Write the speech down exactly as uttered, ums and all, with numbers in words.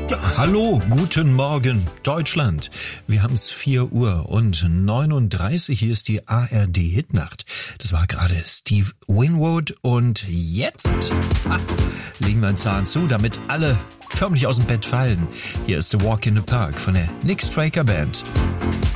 Ja, hallo, guten Morgen, Deutschland. Wir haben es vier Uhr und neununddreißig. Hier ist die A R D-Hitnacht. Das war gerade Steve Winwood und jetzt ah, legen wir einen Zahn zu, damit alle förmlich aus dem Bett fallen. Hier ist The Walk in the Park von der Nick Straker Band.